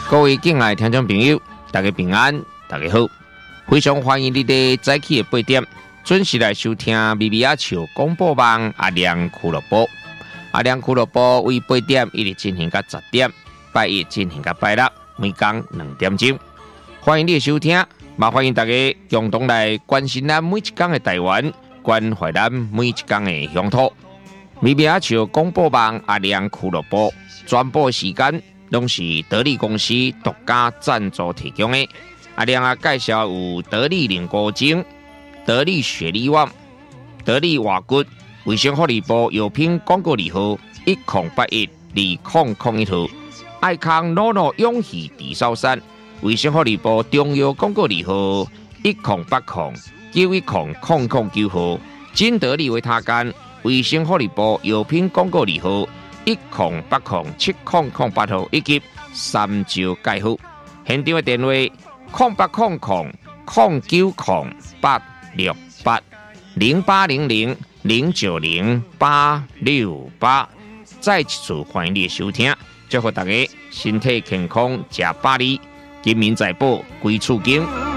各位敬爱的听众朋友，大家平安，大家好，非常欢迎你在早起的8点准时来收听咪咪仔笑广播网阿亮俱乐部。阿亮俱乐部为8点一直进行到10点，拜一进行到拜六，每天2点钟。欢迎你的收听，也欢迎大家共同来关心咱每一天的台湾，关怀咱每一天的乡土。咪咪仔笑广播网阿亮俱乐部转播时间。拢是得力公司独家赞助提供的。阿亮啊，介绍有得力凝固精、得力雪力旺、得力瓦骨、卫生福利部药品广告字号10812001号，爱康诺诺永续地烧山，卫生福利部中药广告字号1080910009号，金得力维他干，卫生福利部药品广告字号10807008号以及三招介护，现场的电话080009086868再次欢迎你的收听，祝福大家身体健康，吃百里，金民财宝归厝经。